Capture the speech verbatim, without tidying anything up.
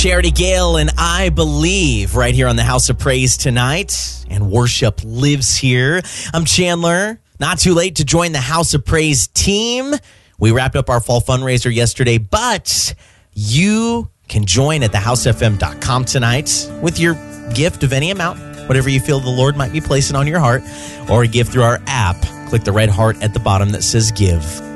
Charity Gale and I Believe right here on the House of Praise tonight. And worship lives here. I'm Chandler. Not too late to join the House of Praise team. We wrapped up our fall fundraiser yesterday, but you can join at the house f m dot com tonight with your gift of any amount, whatever you feel the Lord might be placing on your heart, or a gift through our app. Click the red heart at the bottom that says Give.